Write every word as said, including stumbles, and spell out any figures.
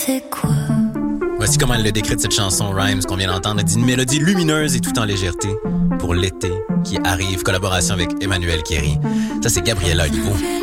c'est quoi? Voici comment elle le décrit de cette chanson Rhymes qu'on vient d'entendre. Elle dit une mélodie lumineuse et tout en légèreté pour l'été qui arrive. Collaboration avec Emmanuel Kéry. Ça, c'est Gabriela Olivo.